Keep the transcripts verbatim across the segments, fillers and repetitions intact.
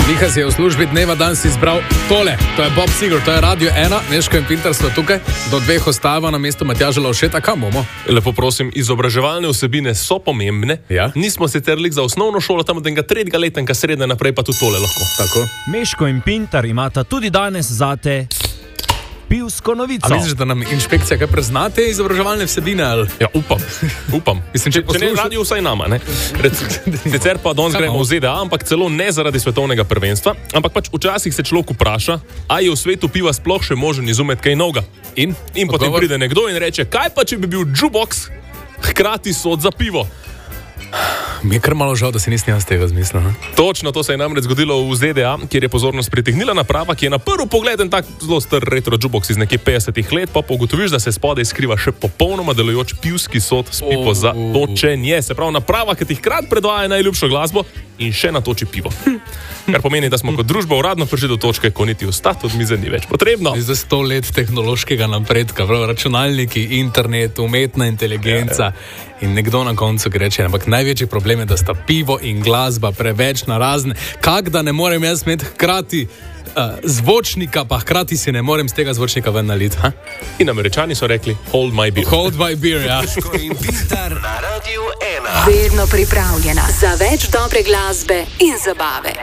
Miha si je v službi dneva danes izbral tole. To je Bob Seger, to je Radio ena, Neško in Pintar smo tukaj. Do dveh ostava na mesto Matjaža Lovšeta. Kam bomo? Lepo prosim, izobraževalne vsebine so pomembne. Ja. Nismo sicer lik za osnovno šolo, tam od enega tretjega letenka srednje naprej pa tudi tole lahko. Tako. Meško in Pintar imata tudi danes zate pivsko novico. A misliš, da nam inšpekcija kaj preznate izobraževalne vsebine? Ali? Ja, upam, upam. Mislim, če, če ne radio vsaj nama, ne? Rec, sicer pa danes gremo v Z D A, ampak celo ne zaradi svetovnega prvenstva, ampak pač včasih se človek vpraša, a je v svetu piva sploh še možen izumeti kaj novega. In? In potem Odgovor? pride nekdo in reče, kaj pa če bi bil jukebox hkrati sod za pivo? Mi je kar malo žal, da si nisem jaz tega zmislil. Ne? Točno, to se je namreč zgodilo v Z D A, kjer je pozornost pritegnila naprava, ki je na prvi pogled en tak zelo star retro jukebox iz nekje petdesetih let, pa ugotoviš, da se spodaj skriva še popolnoma delujoč pivski sod s pipo Oh. za točenje. Se pravi, naprava, ki ti hkrati predvaja najljubšo glasbo in še natoči pivo. Kar pomeni, da smo kot družba uradno prišli do točke, ko niti ostati od mize ni več potrebno. Zdaj sto let tehnološkega napredka, prav, računalniki, internet, umetna inteligenca ja, ja. In nekdo na koncu reče, ampak največji problem je, da sta pivo in glasba preveč narazne. Kak da ne morem jaz imeti hkrati uh, zvočnika, pa hkrati si ne morem z tega zvočnika ven naliti. Ha? In Američani so rekli, hold my beer. Hold my beer, ja. Meško in Pintar na Radio ena. Vedno pripravljena za več dobre glasbe in zabave.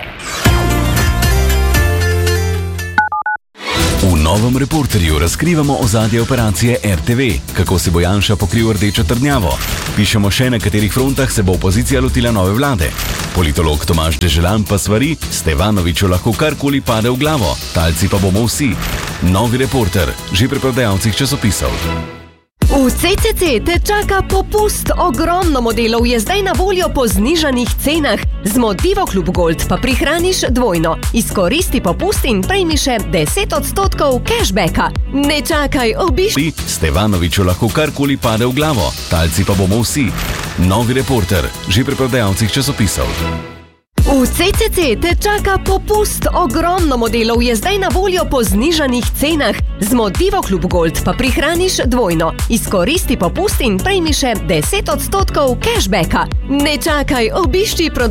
V novem Reporterju razkrivamo ozadje operacije R T V, kako se bo Janša pokril rdečo trdnjavo. Pišemo še, na katerih frontah se bo opozicija lotila nove vlade. Politolog Tomaž Deželan pa svari, Stevanoviću lahko karkoli pade v glavo, talci pa bomo vsi. Novi Reporter, že pri prodajalcih časopisov. V C C C te čaka popust. Ogromno modelov je zdaj na voljo po znižanih cenah. Z Motivo Klub Gold pa prihraniš dvojno. Izkoristi popust in prejmi še deset odstotkov cashbacka. Ne čakaj, obišči. Stevanoviću lahko karkoli pade v glavo, talci pa bomo vsi. Novi Reporter, že pri prodajalcih časopisov. V C C C te čaka popust. Ogromno modelov je zdaj na voljo po znižanih cenah. Z Motivo Klub Gold pa prihraniš dvojno. Izkoristi popust in prejmi še deset odstotkov cashbacka. Ne čakaj, obišči prodajalce.